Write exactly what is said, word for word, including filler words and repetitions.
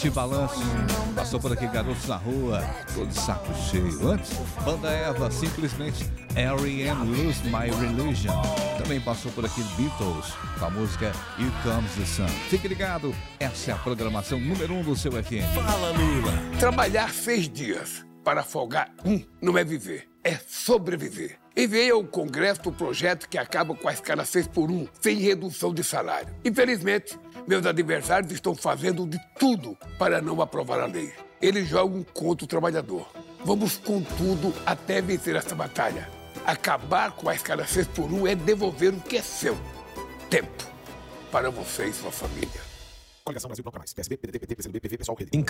De balanço, passou por aqui Garotos na Rua, todo de saco cheio. Antes, Banda Eva, simplesmente R E M Lose My Religion. Também passou por aqui Beatles, com a música Here Comes the Sun. Fique ligado, essa é a programação número um do seu F M. Fala, Lula. Trabalhar seis dias para folgar um não é viver, é sobreviver. Enviei ao Congresso o projeto que acaba com a escala seis por um, sem redução de salário. Infelizmente, meus adversários estão fazendo de tudo para não aprovar a lei. Eles jogam contra o trabalhador. Vamos com tudo até vencer essa batalha. Acabar com a escala seis por um é devolver o que é seu. Tempo para você e sua família. Coligação Brasil Bloco Mais. P S B, P D T, P T, P C do B, P V, Pessoal, Rede.